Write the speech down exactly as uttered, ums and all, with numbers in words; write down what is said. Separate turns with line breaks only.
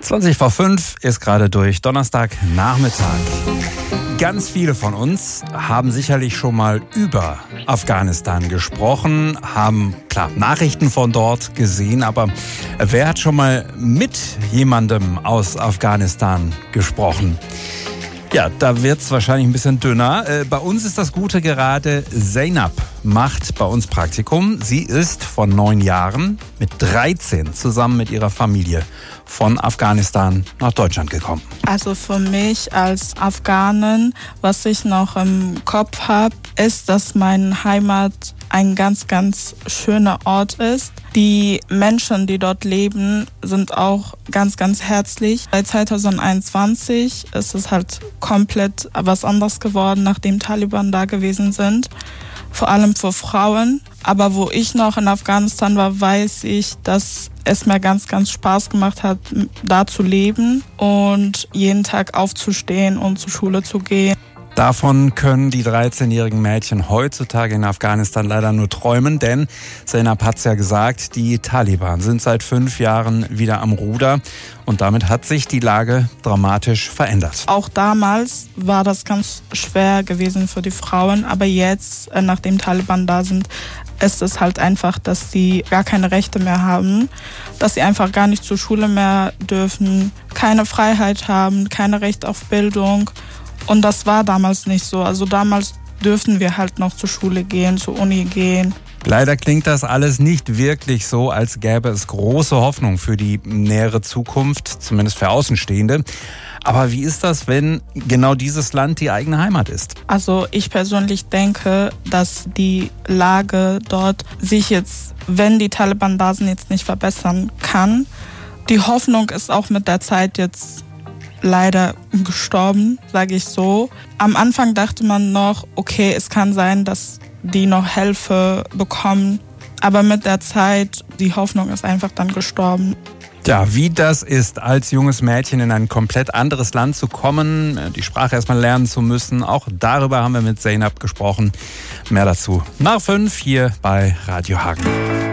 zwanzig vor fünf ist gerade durch, Donnerstagnachmittag. Ganz viele von uns haben sicherlich schon mal über Afghanistan gesprochen, haben klar Nachrichten von dort gesehen, aber wer hat schon mal mit jemandem aus Afghanistan gesprochen? Ja, da wird's wahrscheinlich ein bisschen dünner. Äh, bei uns ist das Gute gerade, Zeynab macht bei uns Praktikum. Sie ist vor neun Jahren mit dreizehn zusammen mit ihrer Familie von Afghanistan nach Deutschland gekommen.
Also für mich als Afghanin, was ich noch im Kopf habe, ist, dass meine Heimat ein ganz, ganz schöner Ort ist. Die Menschen, die dort leben, sind auch ganz, ganz herzlich. Seit zwanzig einundzwanzig ist es halt komplett was anderes geworden, nachdem Taliban da gewesen sind. Vor allem für Frauen. Aber wo ich noch in Afghanistan war, weiß ich, dass es mir ganz, ganz Spaß gemacht hat, da zu leben und jeden Tag aufzustehen und zur Schule zu gehen.
Davon können die dreizehnjährigen Mädchen heutzutage in Afghanistan leider nur träumen, denn Zeynab hat's ja gesagt, die Taliban sind seit fünf Jahren wieder am Ruder und damit hat sich die Lage dramatisch verändert.
Auch damals war das ganz schwer gewesen für die Frauen, aber jetzt, nachdem Taliban da sind, ist es halt einfach, dass sie gar keine Rechte mehr haben, dass sie einfach gar nicht zur Schule mehr dürfen, keine Freiheit haben, keine Recht auf Bildung. Und das war damals nicht so. Also damals dürften wir halt noch zur Schule gehen, zur Uni gehen.
Leider klingt das alles nicht wirklich so, als gäbe es große Hoffnung für die nähere Zukunft, zumindest für Außenstehende. Aber wie ist das, wenn genau dieses Land die eigene Heimat ist?
Also ich persönlich denke, dass die Lage dort sich jetzt, wenn die Taliban da sind, jetzt nicht verbessern kann. Die Hoffnung ist auch mit der Zeit jetzt leider gestorben, sage ich so. Am Anfang dachte man noch, okay, es kann sein, dass die noch Hilfe bekommen. Aber mit der Zeit, die Hoffnung ist einfach dann gestorben.
Ja, wie das ist, als junges Mädchen in ein komplett anderes Land zu kommen, die Sprache erstmal lernen zu müssen, auch darüber haben wir mit Zeynab gesprochen. Mehr dazu nach fünf hier bei Radio Hagen.